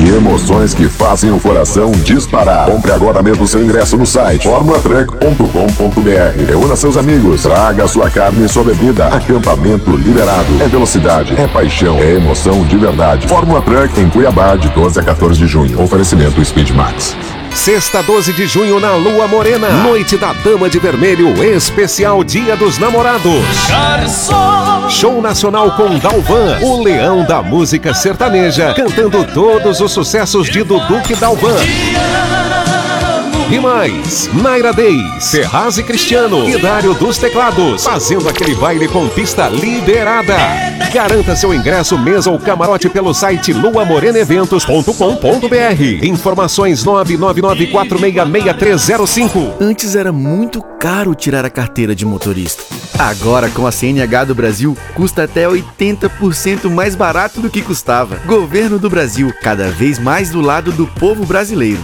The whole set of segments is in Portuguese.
e emoções que fazem o coração disparar. Compre agora mesmo seu ingresso no site formulatruck.com.br. Reúna seus amigos, traga sua carne e sua bebida. Acampamento liberado. É velocidade, é paixão, é emoção de verdade. Fórmula Truck em Cuiabá, de 12 a 14 de junho. Oferecimento Speed Max. Sexta, 12 de junho, na Lua Morena. Noite da Dama de Vermelho, especial Dia dos Namorados. Show nacional com Dalvan, o leão da música sertaneja, cantando todos os sucessos de Dudu e Dalvan. E mais, Naira Days, Ferraz e Cristiano, e Dário dos Teclados, fazendo aquele baile com pista liberada. Garanta seu ingresso, mesa ou camarote pelo site luamorenaeventos.com.br. Informações 999466305. Antes era muito caro tirar a carteira de motorista. Agora, com a CNH do Brasil, custa até 80% mais barato do que custava. Governo do Brasil, cada vez mais do lado do povo brasileiro.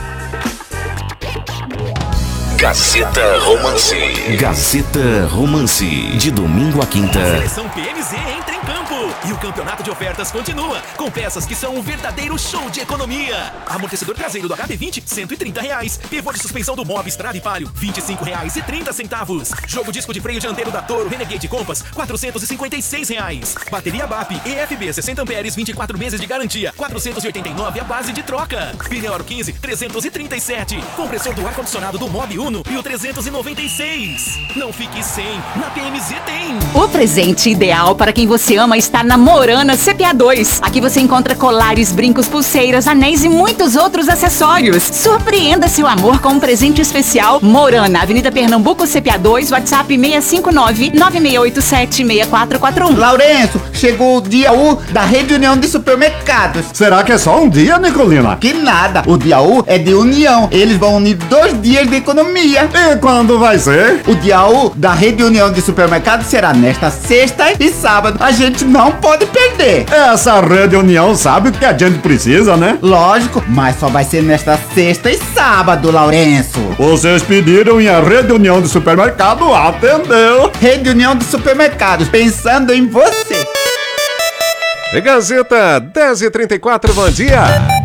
Gazeta Romance. Gazeta Romance. De domingo a quinta. A seleção PMZ entra em campo. E o campeonato de ofertas continua. Com peças que são um verdadeiro show de economia. Amortecedor traseiro do HB20, R$130. Pivô de suspensão do Mob Stradivarius, R$25,30. Jogo disco de freio dianteiro da Toro Renegade Compass, R$456. Bateria BAP EFB 60 amperes, 24 meses de garantia, R$489 a base de troca. Pneu Aro 15, R$337. Compressor do ar-condicionado do Mob Uno e o 396. Não fique sem, na PMZ tem. O presente ideal para quem você ama está na Morana CPA 2. Aqui você encontra colares, brincos, pulseiras, anéis e muitos outros acessórios. Surpreenda seu amor com um presente especial. Morana, Avenida Pernambuco CPA 2, WhatsApp 659-9687-6441. Lourenço, chegou o dia U da Rede União de Supermercados. Será que é só um dia, Nicolina? Que nada, o dia U é de união. Eles vão unir 2 dias de economia. E quando vai ser? O dia U da Rede União de Supermercados será nesta sexta e sábado. A gente não pode perder. Essa Rede União sabe o que a gente precisa, né? Lógico, mas só vai ser nesta sexta e sábado, Lourenço. Vocês pediram e a Rede União de Supermercado atendeu. Rede União de Supermercados, pensando em você. Gazeta 10h34, bom dia.